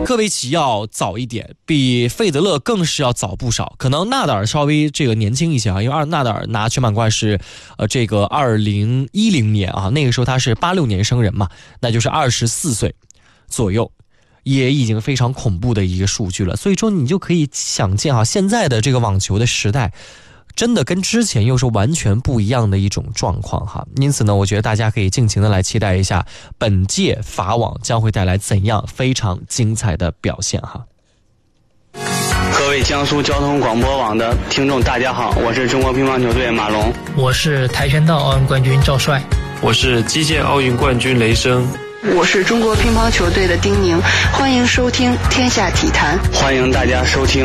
科维奇要早一点，比费德勒更是要早不少。可能纳达尔稍微这个年轻一些啊，因为纳达尔拿全满贯是这个2010年啊，那个时候他是86年生人嘛，那就是24岁左右，也已经非常恐怖的一个数据了。所以说你就可以想见啊，现在的这个网球的时代真的跟之前又是完全不一样的一种状况哈，因此呢，我觉得大家可以尽情的来期待一下本届法网将会带来怎样非常精彩的表现哈。 各位江苏交通广播网的听众大家好，我是中国乒乓球队马龙， 我是跆拳道奥运冠军赵帅， 我是击剑奥运冠军雷声， 我是中国乒乓球队的丁宁，欢迎收听天下体坛， 欢迎大家收听